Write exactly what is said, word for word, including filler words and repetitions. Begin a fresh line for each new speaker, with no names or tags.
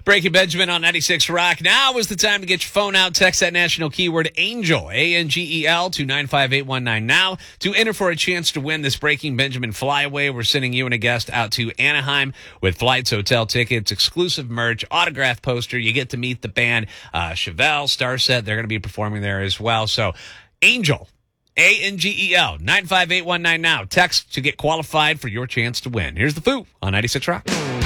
Breaking Benjamin on ninety-six Rock. Now is the time to get your phone out. Text that national keyword ANGEL, A N G E L, to nine five eight one nine now to enter for a chance to win this Breaking Benjamin flyaway. We're sending you and a guest out to Anaheim with flights, hotel tickets, exclusive merch, autograph poster. You get to meet the band uh, Chevelle, Starset. They're going to be performing there as well. So ANGEL, A N G E L, nine five eight one nine now. Text to get qualified for your chance to win. Here's the Foo on ninety-six Rock.